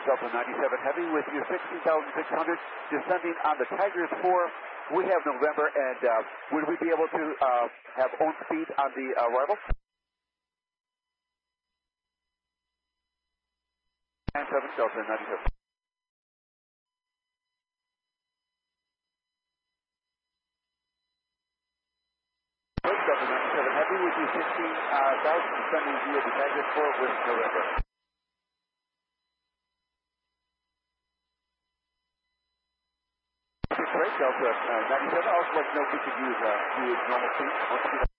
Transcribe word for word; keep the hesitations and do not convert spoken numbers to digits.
Delta ninety-seven Heavy with you, sixteen thousand six hundred, descending on the Tigers four. We have November, and uh, would we be able to uh, have own speed on the uh, arrival? nine seven Delta ninety-seven. Delta ninety-seven Heavy with you, sixteen thousand, descending via the Tigers four with November. Great, Delta uh, ninety-seven. I also like to know if we could use uh, use normal speed.